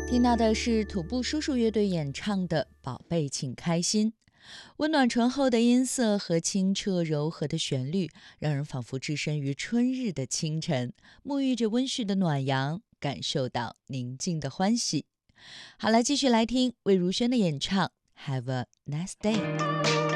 听到的是土步叔叔乐队演唱的《宝贝请开心》。温暖醇厚的音色和清澈柔和的旋律，让人仿佛置身于春日的清晨，沐浴着温煦的暖阳，感受到宁静的欢喜。好了，继续来听魏如萱的演唱《Have a Nice Day》。